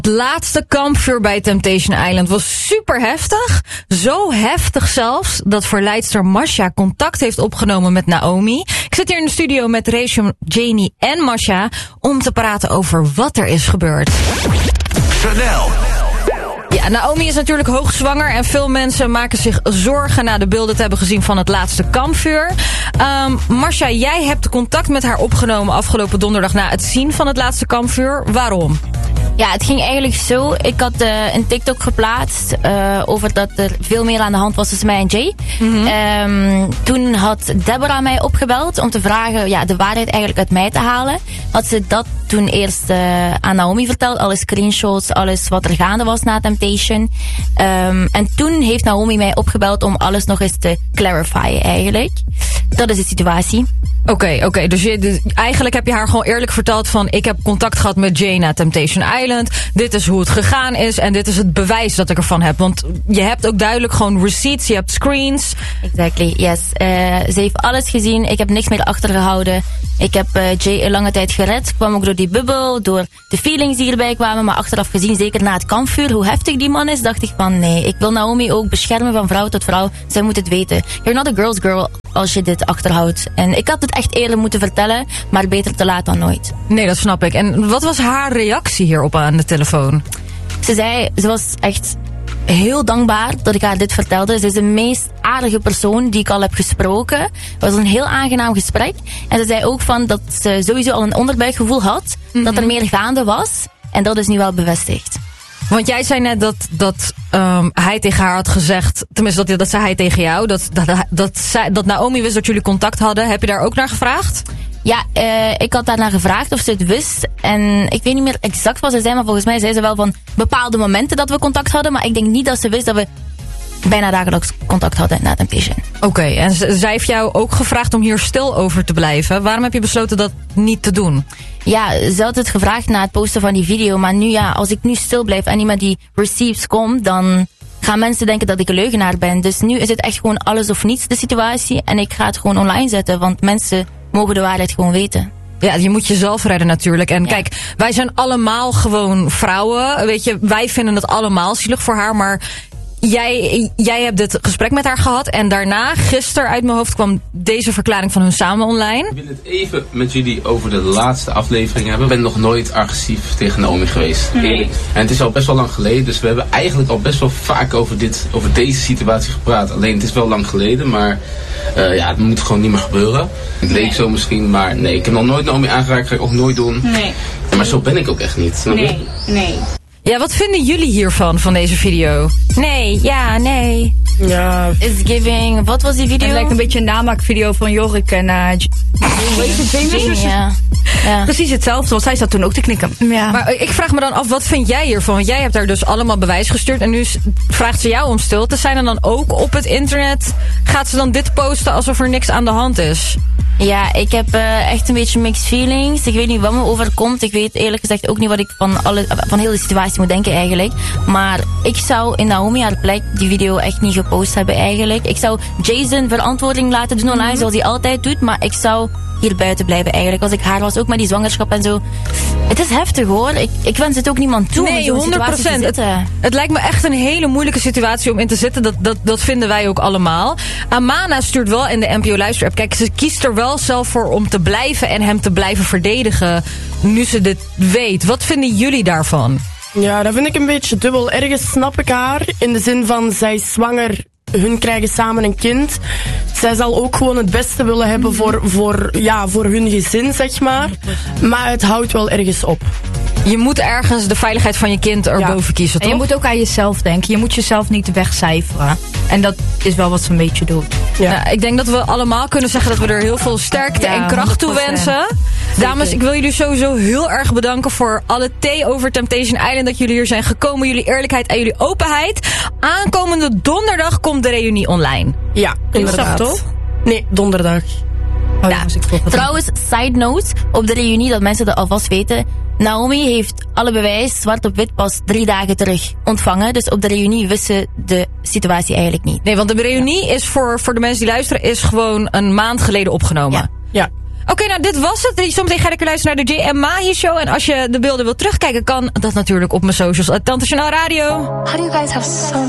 Het laatste kampvuur bij Temptation Island was super heftig. Zo heftig zelfs dat verleidster Masha contact heeft opgenomen met Naomi. Ik zit hier in de studio met Rachel, Janie en Masha om te praten over wat er is gebeurd. Chanel. Ja, Naomi is natuurlijk hoogzwanger en veel mensen maken zich zorgen na de beelden te hebben gezien van het laatste kampvuur. Masha, jij hebt contact met haar opgenomen afgelopen donderdag na het zien van het laatste kampvuur. Waarom? Ja, het ging eigenlijk zo. Ik had een TikTok geplaatst over dat er veel meer aan de hand was tussen mij en Jay. Mm-hmm. Toen had Deborah mij opgebeld om te vragen de waarheid eigenlijk uit mij te halen. Had ze dat toen eerst aan Naomi verteld. Alle screenshots, alles wat er gaande was na Temptation. En toen heeft Naomi mij opgebeld om alles nog eens te clarifyen eigenlijk. Dat is de situatie. Oké. Dus eigenlijk heb je haar gewoon eerlijk verteld van ik heb contact gehad met Jay na Temptation Island. Dit is hoe het gegaan is en dit is het bewijs dat ik ervan heb. Want je hebt ook duidelijk gewoon receipts, je hebt screens. Exactly, yes. Ze heeft alles gezien. Ik heb niks meer achtergehouden. Ik heb Jay een lange tijd gered. Kwam ook door die bubbel, door de feelings die erbij kwamen. Maar achteraf gezien, zeker na het kampvuur, hoe heftig die man is, dacht ik van nee. Ik wil Naomi ook beschermen van vrouw tot vrouw. Zij moet het weten. You're not a girl's girl als je dit achterhoudt. En ik had het echt eerder moeten vertellen, maar beter te laat dan nooit. Nee, dat snap ik. En wat was haar reactie hierop aan de telefoon? Ze was echt heel dankbaar dat ik haar dit vertelde. Ze is de meest aardige persoon die ik al heb gesproken. Het was een heel aangenaam gesprek. En ze zei ook van dat ze sowieso al een onderbuikgevoel had. Mm-hmm. Dat er meer gaande was. En dat is nu wel bevestigd. Want jij zei net dat hij tegen haar had gezegd, tenminste dat zei hij tegen jou, dat Naomi wist dat jullie contact hadden. Heb je daar ook naar gevraagd? Ja, ik had daarnaar gevraagd of ze het wist. En ik weet niet meer exact wat ze zei, maar volgens mij zei ze wel van bepaalde momenten dat we contact hadden. Maar ik denk niet dat ze wist dat we bijna dagelijks contact hadden na Temptation. Oké, en zij heeft jou ook gevraagd om hier stil over te blijven. Waarom heb je besloten dat niet te doen? Ja, ze had het gevraagd na het posten van die video. Maar nu als ik nu stil blijf en niet met die receipts kom, dan gaan mensen denken dat ik een leugenaar ben. Dus nu is het echt gewoon alles of niets de situatie. En ik ga het gewoon online zetten, want mensen mogen de waarheid gewoon weten. Ja, je moet jezelf redden natuurlijk. En kijk, wij zijn allemaal gewoon vrouwen. Weet je, wij vinden het allemaal zielig voor haar, maar Jij hebt dit gesprek met haar gehad en daarna, gisteren uit mijn hoofd, kwam deze verklaring van hun samen online. Ik wil het even met jullie over de laatste aflevering hebben. Ik ben nog nooit agressief tegen Naomi geweest. Nee. En het is al best wel lang geleden, dus we hebben eigenlijk al best wel vaak over deze situatie gepraat. Alleen het is wel lang geleden, maar het moet gewoon niet meer gebeuren. Het leek zo misschien, maar nee, ik heb nog nooit Naomi aangeraakt, ga ik ook nooit doen. Nee. Maar zo ben ik ook echt niet. Nee. Ja, wat vinden jullie hiervan, van deze video? Nee. Ja. It's giving. Wat was die video? Het lijkt een beetje een namaakvideo van Jorik en Jamie, ja. Precies hetzelfde, want zij zat toen ook te knikken. Ja. Maar ik vraag me dan af, wat vind jij hiervan? Want jij hebt daar dus allemaal bewijs gestuurd en nu vraagt ze jou om stil te zijn. En dan ook op het internet gaat ze dan dit posten alsof er niks aan de hand is. Ja, ik heb echt een beetje mixed feelings. Ik weet niet wat me overkomt. Ik weet eerlijk gezegd ook niet wat ik van heel de situatie moet denken eigenlijk. Maar ik zou in Naomi haar plek die video echt niet gepost hebben eigenlijk. Ik zou Jason verantwoording laten doen online zoals hij altijd doet. Maar ik zou hier buiten blijven eigenlijk. Als ik haar was, ook met die zwangerschap en zo. Het is heftig hoor. Ik wens het ook niemand toe. Nee, 100%. Het lijkt me echt een hele moeilijke situatie om in te zitten. Dat vinden wij ook allemaal. Amana stuurt wel in de NPO Luisterapp. Kijk, ze kiest er wel zelf voor om te blijven en hem te blijven verdedigen. Nu ze dit weet. Wat vinden jullie daarvan? Ja, dat vind ik een beetje dubbel. Ergens snap ik haar. In de zin van, zij is zwanger. Hun krijgen samen een kind. Zij zal ook gewoon het beste willen hebben voor hun gezin, zeg maar. Maar het houdt wel ergens op. Je moet ergens de veiligheid van je kind erboven kiezen, toch? En je moet ook aan jezelf denken. Je moet jezelf niet wegcijferen. En dat is wel wat ze een beetje doet. Ja. Nou, ik denk dat we allemaal kunnen zeggen dat we er heel veel sterkte en kracht toe wensen. Dames, ik wil jullie sowieso heel erg bedanken voor alle thee over Temptation Island. Dat jullie hier zijn gekomen. Jullie eerlijkheid en jullie openheid. Aankomende donderdag komt de reunie online. Ja, inderdaad. Toch? Nee, donderdag. Trouwens, side note, op de reunie, dat mensen dat alvast weten. Naomi heeft alle bewijs zwart op wit pas 3 dagen terug ontvangen. Dus op de reunie wisten de situatie eigenlijk niet. Nee, want de reunie is voor de mensen die luisteren, is gewoon een maand geleden opgenomen. Ja. Oké, nou dit was het. Zometeen ga ik luisteren naar de J en Mahi show. En als je de beelden wilt terugkijken, kan dat natuurlijk op mijn socials. Tante Chanel Radio. How do you guys have so